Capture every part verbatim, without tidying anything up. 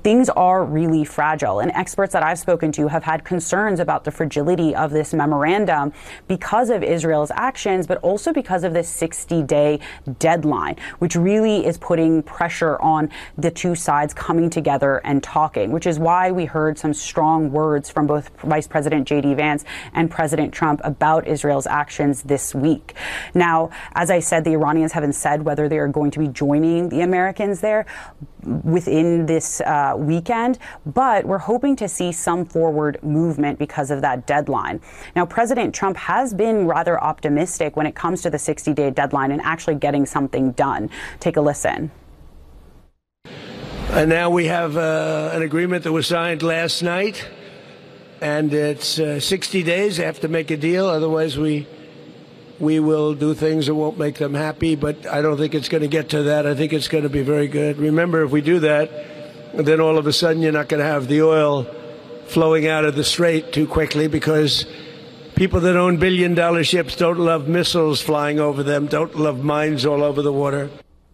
things are really fragile. And experts that I've spoken to have had concerns about the fragility of this memorandum because of Israel's actions, but also because of this sixty-day deadline, which really is putting pressure on the two sides coming together and talking, which is why we heard some strong words from both Vice President J D Vance and President Trump about Israel's actions this week. Now, as I said, the Iranians haven't said whether they are going to be joining the Americans there within this uh, weekend, but we're hoping to see some forward movement because of that deadline. Now, President Trump has been rather optimistic when it comes to the sixty-day deadline and actually getting something done. Take a listen. And now we have uh, an agreement that was signed last night, and it's uh, sixty days. They have to make a deal, otherwise we we will do things that won't make them happy. But I don't think it's going to get to that. I think it's going to be very good. Remember, if we do that, then all of a sudden you're not going to have the oil flowing out of the strait too quickly, because people that own billion-dollar ships don't love missiles flying over them, don't love mines all over the water.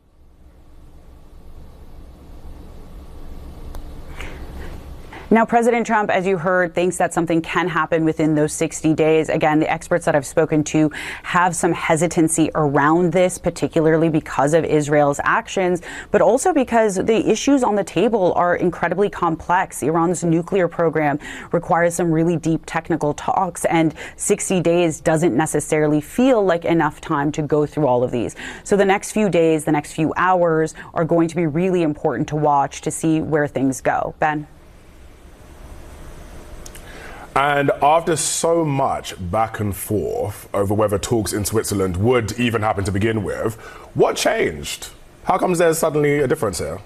Now, President Trump, as you heard, thinks that something can happen within those sixty days. Again, the experts that I've spoken to have some hesitancy around this, particularly because of Israel's actions, but also because the issues on the table are incredibly complex. Iran's nuclear program requires some really deep technical talks, and sixty days doesn't necessarily feel like enough time to go through all of these. So the next few days, the next few hours are going to be really important to watch to see where things go. Ben? And after so much back and forth over whether talks in Switzerland would even happen to begin with, what changed? How comes there's suddenly a difference here?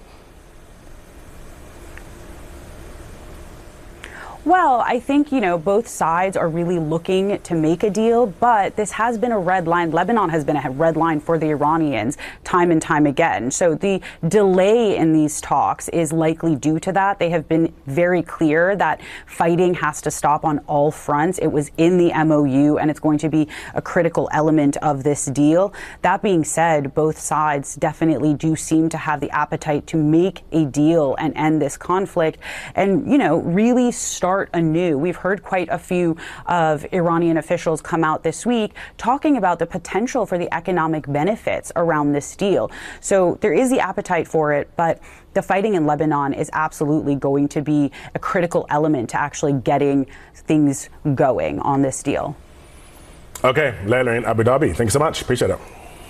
Well, I think, you know, both sides are really looking to make a deal, but this has been a red line. Lebanon has been a red line for the Iranians time and time again. So the delay in these talks is likely due to that. They have been very clear that fighting has to stop on all fronts. It was in the M O U, and it's going to be a critical element of this deal. That being said, both sides definitely do seem to have the appetite to make a deal and end this conflict and, you know, really start anew. We've heard quite a few of Iranian officials come out this week talking about the potential for the economic benefits around this deal. So there is the appetite for it, but the fighting in Lebanon is absolutely going to be a critical element to actually getting things going on this deal. Okay, Leila in Abu Dhabi, thanks so much. Appreciate it.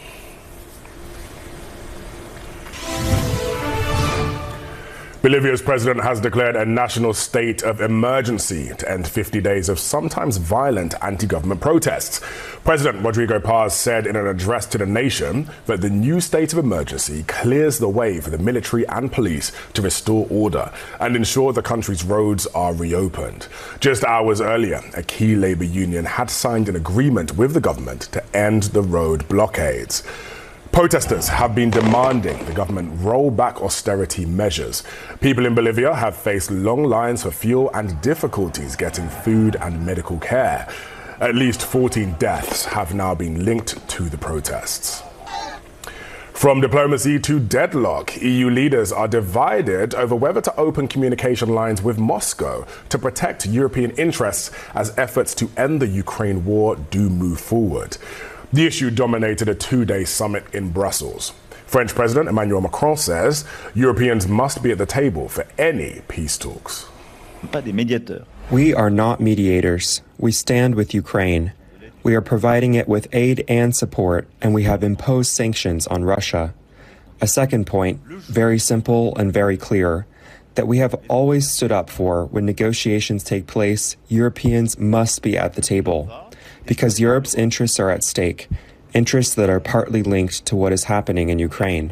Bolivia's president has declared a national state of emergency to end fifty days of sometimes violent anti-government protests. President Rodrigo Paz said in an address to the nation that the new state of emergency clears the way for the military and police to restore order and ensure the country's roads are reopened. Just hours earlier, a key labor union had signed an agreement with the government to end the road blockades. Protesters have been demanding the government roll back austerity measures. People in Bolivia have faced long lines for fuel and difficulties getting food and medical care. At least fourteen deaths have now been linked to the protests. From diplomacy to deadlock, E U leaders are divided over whether to open communication lines with Moscow to protect European interests as efforts to end the Ukraine war do move forward. The issue dominated a two-day summit in Brussels. French President Emmanuel Macron says Europeans must be at the table for any peace talks. We are not mediators. We stand with Ukraine. We are providing it with aid and support, and we have imposed sanctions on Russia. A second point, very simple and very clear, that we have always stood up for when negotiations take place, Europeans must be at the table. Because Europe's interests are at stake, interests that are partly linked to what is happening in Ukraine.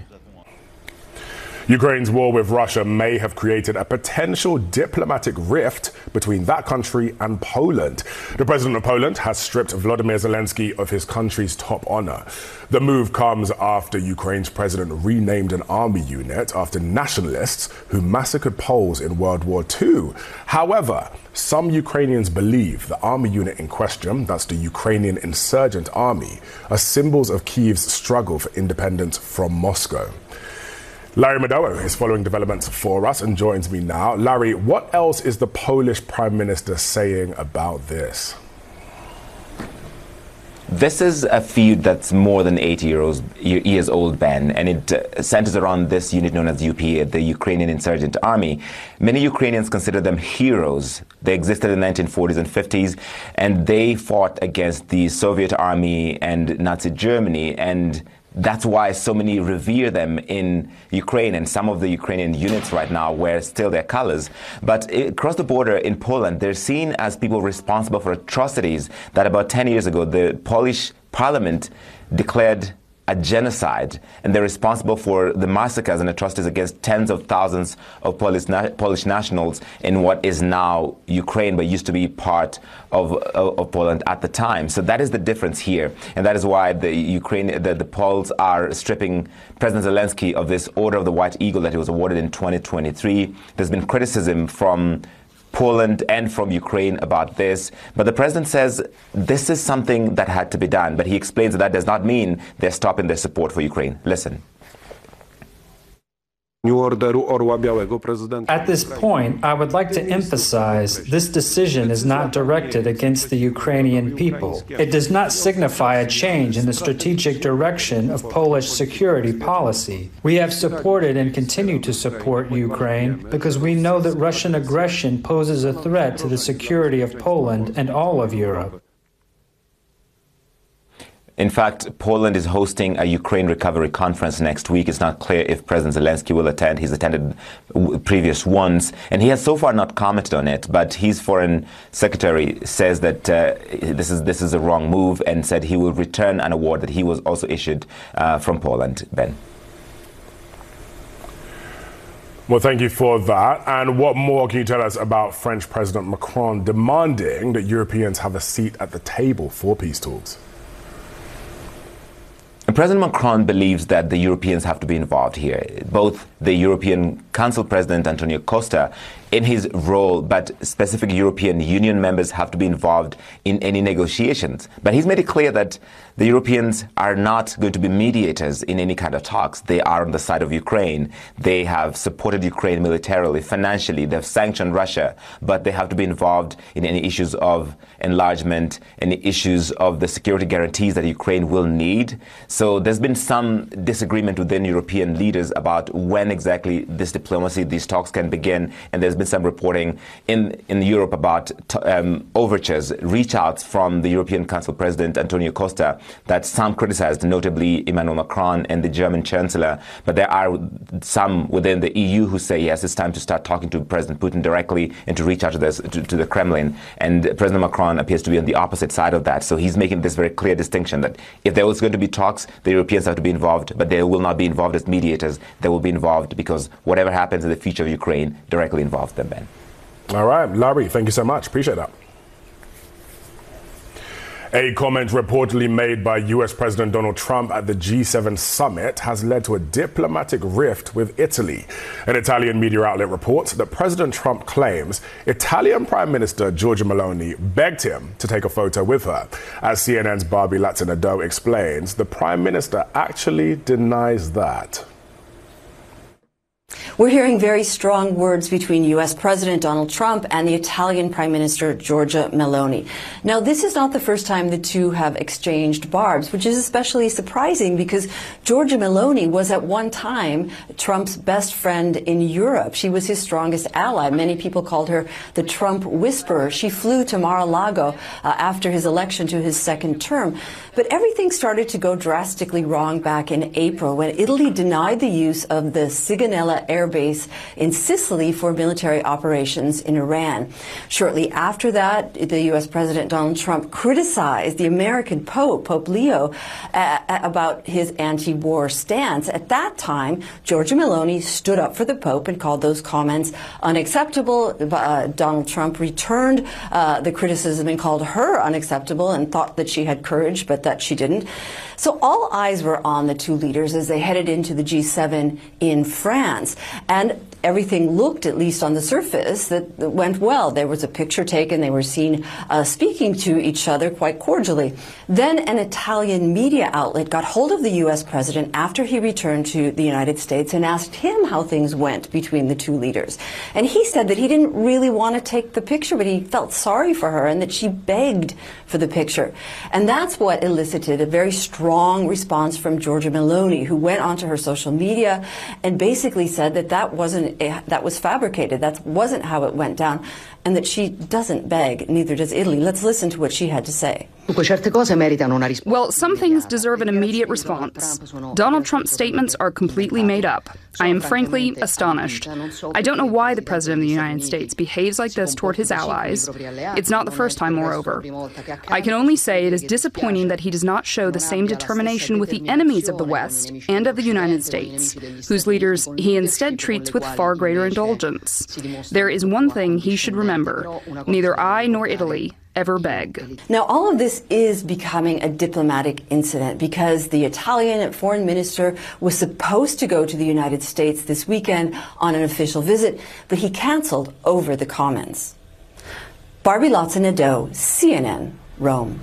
Ukraine's war with Russia may have created a potential diplomatic rift between that country and Poland. The president of Poland has stripped Volodymyr Zelensky of his country's top honor. The move comes after Ukraine's president renamed an army unit after nationalists who massacred Poles in World War Two. However, some Ukrainians believe the army unit in question, that's the Ukrainian Insurgent Army, are symbols of Kyiv's struggle for independence from Moscow. Larry Madowo is following developments for us and joins me now. Larry, what else is the Polish Prime Minister saying about this? This is a feud that's more than eighty years old, Ben, and it uh, centers around this unit known as U P, the Ukrainian Insurgent Army. Many Ukrainians consider them heroes. They existed in the nineteen forties and fifties, and they fought against the Soviet Army and Nazi Germany, and that's why so many revere them in Ukraine, and some of the Ukrainian units right now wear still their colors. But across the border in Poland, they're seen as people responsible for atrocities that about ten years ago the Polish parliament declared a genocide, and they're responsible for the massacres and atrocities against tens of thousands of Polish, na Polish nationals in what is now Ukraine, but used to be part of, of, of Poland at the time. So that is the difference here, and that is why the Ukraine, the, the Poles are stripping President Zelensky of this Order of the White Eagle that he was awarded in twenty twenty-three. There's been criticism from Poland and from Ukraine about this, but the president says this is something that had to be done, but he explains that that does not mean they're stopping their support for Ukraine. Listen. At this point, I would like to emphasize this decision is not directed against the Ukrainian people. It does not signify a change in the strategic direction of Polish security policy. We have supported and continue to support Ukraine because we know that Russian aggression poses a threat to the security of Poland and all of Europe. In fact, Poland is hosting a Ukraine recovery conference next week. It's not clear if President Zelensky will attend. He's attended previous ones, and he has so far not commented on it. But his foreign secretary says that uh, this is this is a wrong move, and said he will return an award that he was also issued uh, from Poland. Ben. Well, thank you for that. And what more can you tell us about French President Macron demanding that Europeans have a seat at the table for peace talks? President Macron believes that the Europeans have to be involved here. Both the European Council President Antonio Costa, in his role, but specific European Union members have to be involved in any negotiations. But he's made it clear that the Europeans are not going to be mediators in any kind of talks. They are on the side of Ukraine. They have supported Ukraine militarily, financially. They've sanctioned Russia, but they have to be involved in any issues of enlargement, any issues of the security guarantees that Ukraine will need. So there's been some disagreement within European leaders about when exactly this diplomacy, these talks can begin, and there's been some reporting in, in Europe about um, overtures, reach-outs from the European Council President Antonio Costa that some criticized, notably Emmanuel Macron and the German Chancellor. But there are some within the E U who say, yes, it's time to start talking to President Putin directly and to reach out to, this, to, to the Kremlin. And President Macron appears to be on the opposite side of that. So he's making this very clear distinction that if there was going to be talks, the Europeans have to be involved, but they will not be involved as mediators. They will be involved because whatever happens in the future of Ukraine directly involves them, Ben. All right, Larry, thank you so much. Appreciate that. A comment reportedly made by U S President Donald Trump at the G seven summit has led to a diplomatic rift with Italy. An Italian media outlet reports that President Trump claims Italian Prime Minister Giorgia Meloni begged him to take a photo with her. As C N N's Barbie Latzinado explains, the Prime Minister actually denies that. We're hearing very strong words between U S President Donald Trump and the Italian Prime Minister Giorgia Meloni. Now, this is not the first time the two have exchanged barbs, which is especially surprising because Giorgia Meloni was at one time Trump's best friend in Europe. She was his strongest ally. Many people called her the Trump whisperer. She flew to Mar-a-Lago uh, after his election to his second term. But everything started to go drastically wrong back in April when Italy denied the use of the Sigonella air base in Sicily for military operations in Iran. Shortly after that, the U S President Donald Trump criticized the American Pope, Pope Leo, uh, about his anti-war stance. At that time, Giorgia Meloni stood up for the Pope and called those comments unacceptable. Uh, Donald Trump returned uh, the criticism and called her unacceptable and thought that she had courage, but that she didn't. So all eyes were on the two leaders as they headed into the G seven in France. And everything looked, at least on the surface, that went well. There was a picture taken. They were seen uh, speaking to each other quite cordially. Then an Italian media outlet got hold of the U S president after he returned to the United States and asked him how things went between the two leaders. And he said that he didn't really want to take the picture, but he felt sorry for her and that she begged for the picture. And that's what elicited a very strong response from Giorgia Meloni, who went onto her social media and basically said that that wasn't, that was fabricated. That wasn't how it went down, and that she doesn't beg, neither does Italy. Let's listen to what she had to say. Well, some things deserve an immediate response. Donald Trump's statements are completely made up. I am frankly astonished. I don't know why the President of the United States behaves like this toward his allies. It's not the first time, moreover. I can only say it is disappointing that he does not show the same determination with the enemies of the West and of the United States, whose leaders he instead treats with far greater indulgence. There is one thing he should remember. Neither I nor Italy ever beg. Now, all of this is becoming a diplomatic incident because the Italian foreign minister was supposed to go to the United States this weekend on an official visit, but he canceled over the comments. Barbie Lotza-Nadeau, C N N, Rome.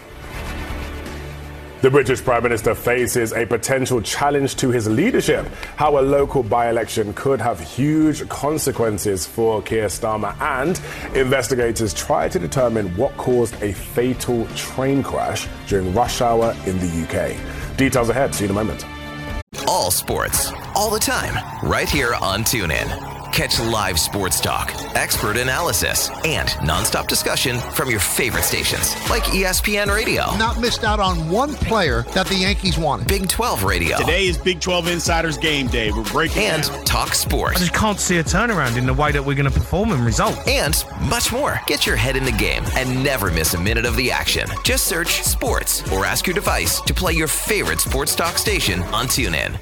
The British Prime Minister faces a potential challenge to his leadership. How a local by-election could have huge consequences for Keir Starmer, and investigators try to determine what caused a fatal train crash during rush hour in the U K. Details ahead. See you in a moment. All sports, all the time, right here on TuneIn. Catch live sports talk, expert analysis, and nonstop discussion from your favorite stations like E S P N Radio. Not missed out on one player that the Yankees wanted. Big twelve Radio. Today is Big twelve Insiders Game Day. We're breaking And down. Talk Sports. I just can't see a turnaround in the way that we're going to perform and result. And much more. Get your head in the game and never miss a minute of the action. Just search Sports or ask your device to play your favorite sports talk station on TuneIn.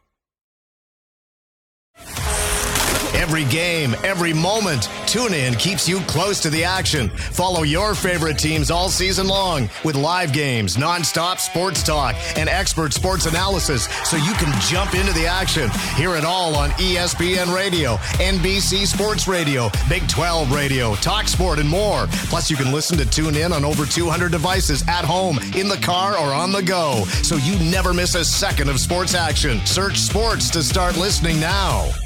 Every game, every moment, TuneIn keeps you close to the action. Follow your favorite teams all season long with live games, nonstop sports talk, and expert sports analysis so you can jump into the action. Hear it all on E S P N Radio, N B C Sports Radio, Big twelve Radio, Talk Sport, and more. Plus, you can listen to TuneIn on over two hundred devices at home, in the car, or on the go, so you never miss a second of sports action. Search sports to start listening now.